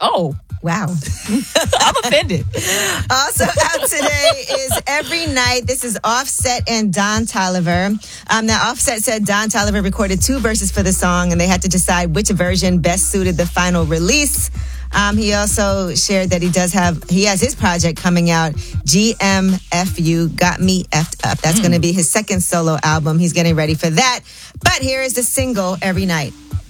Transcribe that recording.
Oh, Wow. I'm offended. Also out today is Every Night. This is Offset and Don Toliver. Now, Offset said Don Toliver recorded 2 verses for the song, and they had to decide which version best suited the final release. He also shared that he has his project coming out, GMFU, Got Me F'd Up. That's going to be his second solo album. He's getting ready for that. But here is the single, Every Night.